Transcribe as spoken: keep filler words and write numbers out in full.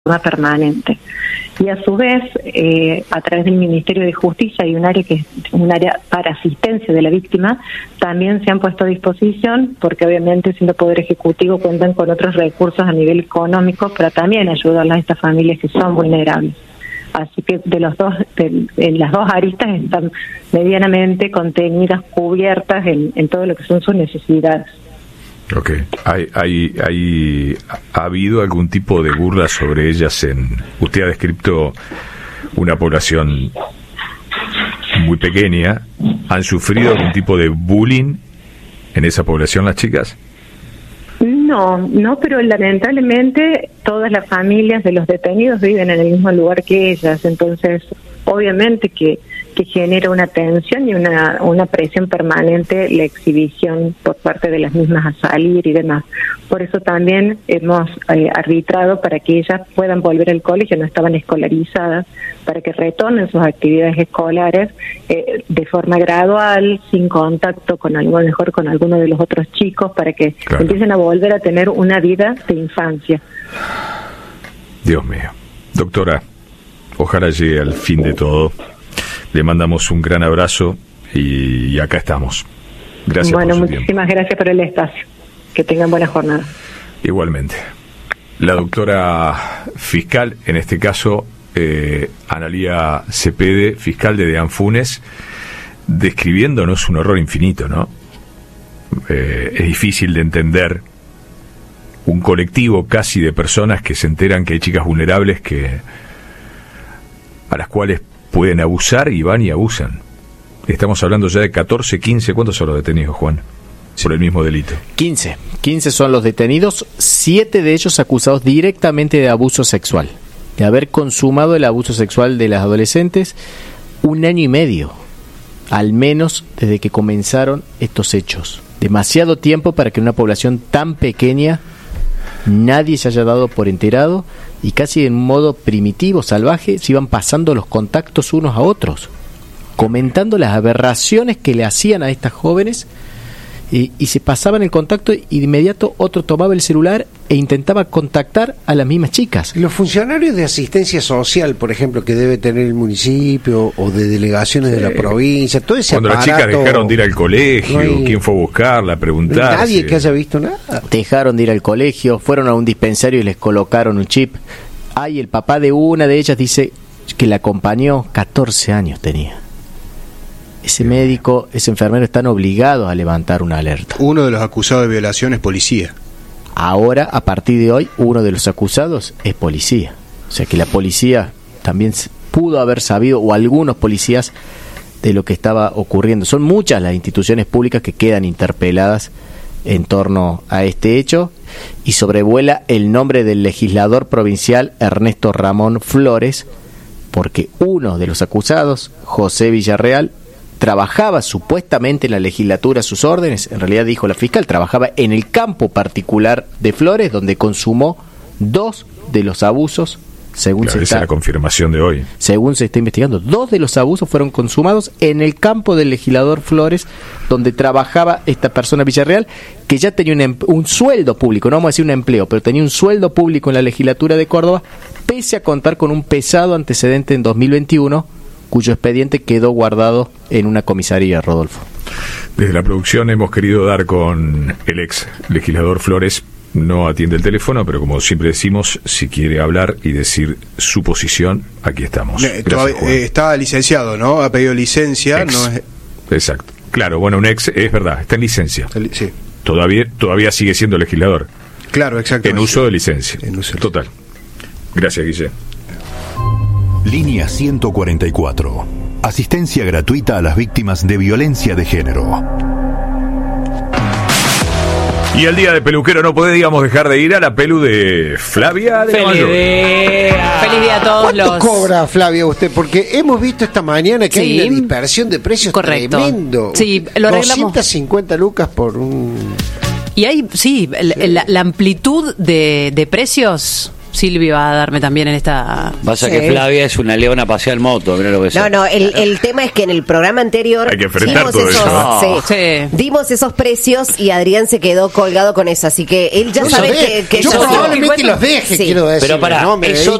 permanente. Y a su vez, eh, a través del Ministerio de Justicia hay un área que es un área para asistencia de la víctima, también se han puesto a disposición, porque obviamente siendo Poder Ejecutivo cuentan con otros recursos a nivel económico para también ayudar a estas familias que son vulnerables. Así que de los dos, de, en las dos aristas están medianamente contenidas, cubiertas en, en todo lo que son sus necesidades. Ok. ¿Hay, hay, hay, ¿Ha habido algún tipo de burla sobre ellas? En Usted ha descrito una población muy pequeña. ¿Han sufrido algún tipo de bullying en esa población las chicas? No, no, pero lamentablemente todas las familias de los detenidos viven en el mismo lugar que ellas, entonces obviamente que, que genera una tensión y una, una presión permanente la exhibición por parte de las mismas a salir y demás. Por eso también hemos eh, arbitrado para que ellas puedan volver al colegio, no estaban escolarizadas, para que retornen sus actividades escolares eh, de forma gradual, sin contacto con algo mejor con alguno de los otros chicos, para que claro. empiecen a volver a tener una vida de infancia. Dios mío. Doctora, ojalá llegue al fin de todo. Le mandamos un gran abrazo y, y acá estamos. Gracias bueno, por su muchísimas tiempo. gracias por el espacio. Que tengan buena jornada. Igualmente. La doctora fiscal, en este caso, eh, Analía Cepede, fiscal de Deán Funes, describiéndonos un horror infinito, ¿no? Eh, es difícil de entender un colectivo casi de personas que se enteran que hay chicas vulnerables que a las cuales pueden abusar y van y abusan. Estamos hablando ya de catorce, quince, ¿cuántos son los detenidos, Juan? Sí. Por el mismo delito. quince. quince son los detenidos, siete de ellos acusados directamente de abuso sexual, de haber consumado el abuso sexual de las adolescentes un año y medio, al menos desde que comenzaron estos hechos. Demasiado tiempo para que una población tan pequeña nadie se haya dado por enterado y casi en modo primitivo, salvaje, se iban pasando los contactos unos a otros, comentando las aberraciones que le hacían a estas jóvenes y, y se pasaban el contacto y de inmediato otro tomaba el celular e intentaba contactar a las mismas chicas. Los funcionarios de asistencia social, por ejemplo, que debe tener el municipio o de delegaciones sí. de la provincia, todo ese Cuando aparato, las chicas dejaron de ir al colegio, no hay, quién fue a buscarla, a preguntar. Nadie que haya visto nada. Dejaron de ir al colegio, fueron a un dispensario y les colocaron un chip. Ay, el papá de una de ellas dice que la acompañó, catorce años tenía. Ese médico, ese enfermero están obligados a levantar una alerta. Uno de los acusados de violación es policía. Ahora, a partir de hoy, uno de los acusados es policía. O sea que la policía también pudo haber sabido, o algunos policías, de lo que estaba ocurriendo. Son muchas las instituciones públicas que quedan interpeladas en torno a este hecho y sobrevuela el nombre del legislador provincial Ernesto Ramón Flores, porque uno de los acusados, José Villarreal, trabajaba supuestamente en la legislatura a sus órdenes, en realidad dijo la fiscal, trabajaba en el campo particular de Flores, donde consumó dos de los abusos, según claro, se esa está, es la confirmación de hoy. Según se está investigando, dos de los abusos fueron consumados en el campo del legislador Flores, donde trabajaba esta persona Villarreal, que ya tenía un, un sueldo público, no vamos a decir un empleo, pero tenía un sueldo público en la legislatura de Córdoba, pese a contar con un pesado antecedente en dos mil veintiuno, cuyo expediente quedó guardado en una comisaría, Rodolfo. Desde la producción hemos querido dar con el ex legislador Flores. No atiende el teléfono, pero como siempre decimos, si quiere hablar y decir su posición, aquí estamos. Eh, Gracias, eh, está licenciado, ¿no? Ha pedido licencia. Ex. No es... Exacto. Claro, bueno, un ex es verdad, está en licencia. El, sí. Todavía, todavía sigue siendo legislador. Claro, exacto. En uso de licencia. En uso de Total. Gracias, Guille. Línea ciento cuarenta y cuatro. Asistencia gratuita a las víctimas de violencia de género. Y el día de peluquero no podíamos dejar de ir a la pelu de Flavia de Feliz día. Feliz día a todos ¿Cuánto los... cobra, Flavia, usted? Porque hemos visto esta mañana que sí. hay una dispersión de precios Correcto. Tremendo. Sí, lo arreglamos. doscientas cincuenta lucas por un... Y hay, sí, la, la, la amplitud de, de precios Silvi va a darme también en esta... Pasa Sí. que Flavia es una leona pasear en moto, mirá lo que No, es. no, el, el tema es que en el programa anterior Hay que enfrentar dimos todo esos, eso, sí, ¿eh? Sí. dimos esos precios y Adrián se quedó colgado con eso, así que él ya Yo sabe sabés, que, que yo yo- probablemente los deje, Sí. quiero decir. Pero pará, no me eso